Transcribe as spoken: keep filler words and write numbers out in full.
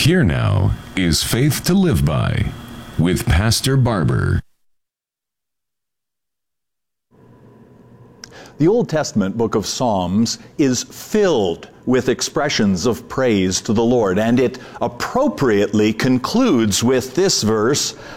Here now is Faith to Live By with Pastor Barber. The Old Testament book of Psalms is filled with expressions of praise to the Lord, and it appropriately concludes with this verse,